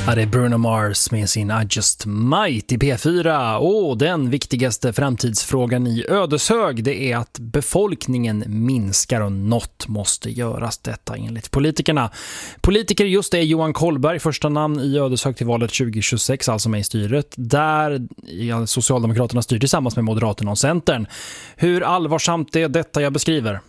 Ja, det är Bruno Mars med sin I Just Might i P4. Och den viktigaste framtidsfrågan i Ödeshög, det är att befolkningen minskar och något måste göras, detta enligt politikerna. Politiker just är Johan Kollberg, första namn i Ödeshög till valet 2026, alltså med i styret. Där Socialdemokraterna styr tillsammans med Moderaterna och Centern. Hur allvarsamt är detta jag beskriver?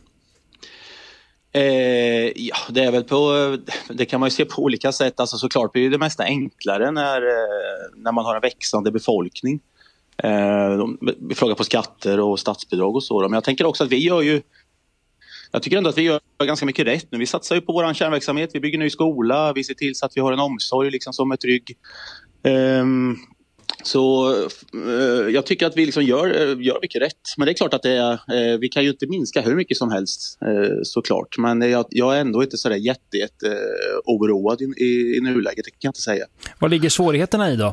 Ja, det är väl det kan man ju se på olika sätt. Alltså såklart blir det mesta enklare när man har en växande befolkning. Vi frågar på skatter och statsbidrag och så. Men jag tänker också att jag tycker ändå att vi gör ganska mycket rätt nu. Vi satsar ju på vår kärnverksamhet, vi bygger ny skola, vi ser till så att vi har en omsorg liksom som är trygg. Så jag tycker att vi liksom gör mycket rätt. Men det är klart att vi kan ju inte minska hur mycket som helst såklart. Men jag är ändå inte så där jätte oroad i nuläget, det kan jag inte säga. Vad ligger svårigheterna i då?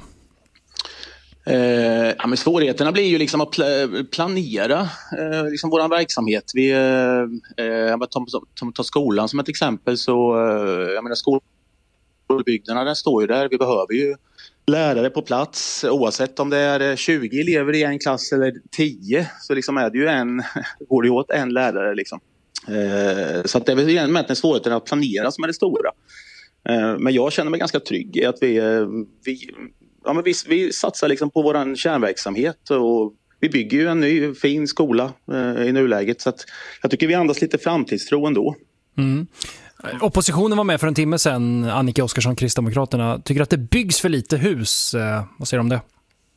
Men svårigheterna blir ju liksom att planera liksom vår verksamhet. Vi tar skolan som ett exempel, så jag menar skolbyggnaderna, den står ju där. Vi behöver ju lärare på plats, oavsett om det är 20 elever i en klass eller 10, så liksom är det ju går det åt en lärare liksom. Så att det är väl egentligen svårigheten att planera som är det stora. Men jag känner mig ganska trygg i att vi satsar liksom på våran kärnverksamhet, och vi bygger ju en ny fin skola i nuläget, så att jag tycker vi andas lite framtidstro ändå. Mm. Oppositionen var med för en timme sedan, Annika Oskarsson, Kristdemokraterna, tycker att det byggs för lite hus. Vad säger du om det?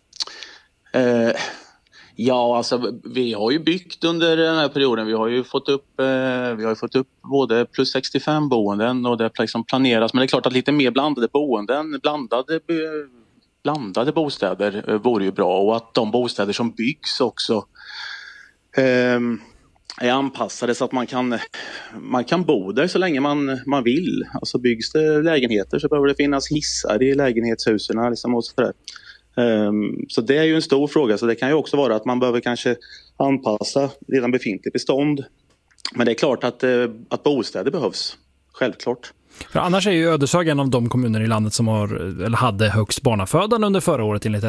Ja, alltså vi har ju byggt under den här perioden. Vi har ju fått upp både plus 65 boenden, och det liksom planeras. Men det är klart att lite mer blandade boenden, blandade bostäder vore ju bra, och att de bostäder som byggs också är anpassade så att man kan bo där så länge man vill. Alltså byggs det lägenheter så behöver det finnas hissar i lägenhetshusen liksom, och sådär. Så det är ju en stor fråga, så det kan ju också vara att man behöver kanske anpassa redan befintligt bestånd. Men det är klart att bostäder behövs, självklart. För annars är ju Ödeshög en av de kommuner i landet som hade högst barnafödande under förra året enligt